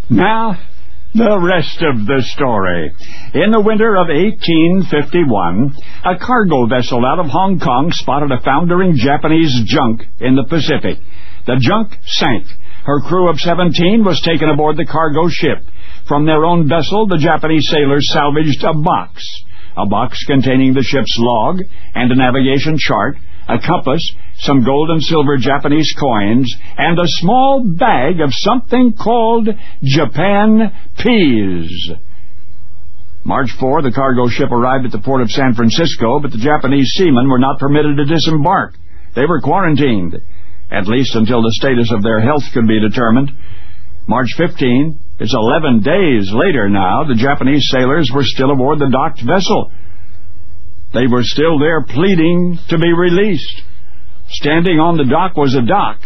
Now, the rest of the story. In the winter of 1851, a cargo vessel out of Hong Kong spotted a foundering Japanese junk in the Pacific. The junk sank. Her crew of 17 was taken aboard the cargo ship. From their own vessel, the Japanese sailors salvaged a box containing the ship's log and a navigation chart, a compass, some gold and silver Japanese coins, and a small bag of something called Japan peas. March 4, the cargo ship arrived at the port of San Francisco, but the Japanese seamen were not permitted to disembark. They were quarantined, at least until the status of their health could be determined. March 15, it's 11 days later now, the Japanese sailors were still aboard the docked vessel. They were still there pleading to be released. Standing on the dock was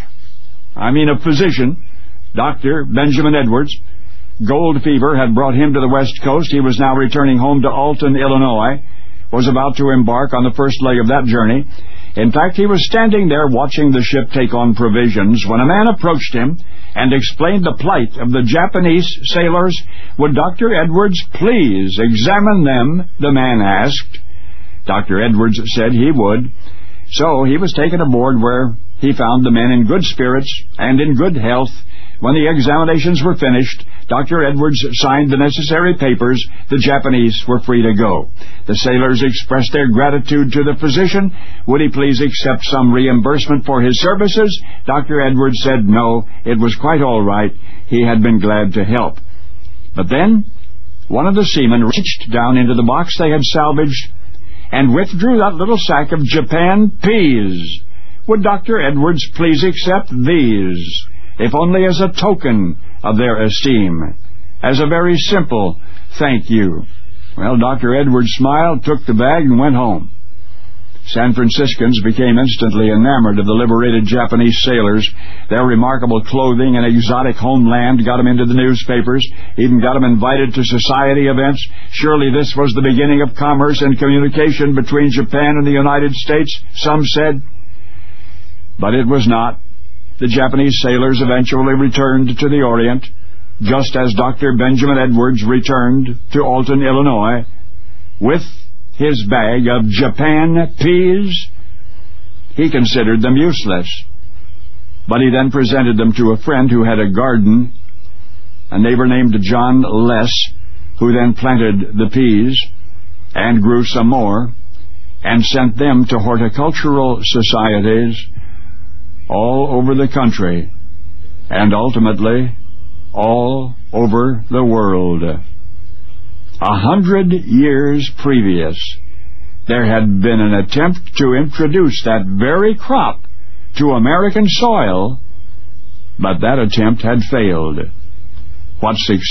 a physician, Dr. Benjamin Edwards. Gold fever had brought him to the West Coast. He was now returning home to Alton, Illinois, was about to embark on the first leg of that journey. In fact, he was standing there watching the ship take on provisions when a man approached him and explained the plight of the Japanese sailors. Would Dr. Edwards please examine them, the man asked. Dr. Edwards said he would. So he was taken aboard, where he found the men in good spirits and in good health. When the examinations were finished, Dr. Edwards signed the necessary papers. The Japanese were free to go. The sailors expressed their gratitude to the physician. Would he please accept some reimbursement for his services? Dr. Edwards said no, it was quite all right. He had been glad to help. But then one of the seamen reached down into the box they had salvaged and withdrew that little sack of Japan peas. Would Dr. Edwards please accept these, if only as a token of their esteem, as a very simple thank you? Well, Dr. Edwards smiled, took the bag, and went home. San Franciscans became instantly enamored of the liberated Japanese sailors. Their remarkable clothing and exotic homeland got them into the newspapers, even got them invited to society events. Surely this was the beginning of commerce and communication between Japan and the United States, some said. But it was not. The Japanese sailors eventually returned to the Orient, just as Dr. Benjamin Edwards returned to Alton, Illinois, with his bag of Japan peas. He considered them useless, but he then presented them to a friend who had a garden, a neighbor named John Less, who then planted the peas and grew some more and sent them to horticultural societies all over the country and ultimately all over the world. 100 years previous, there had been an attempt to introduce that very crop to American soil, but that attempt had failed. What success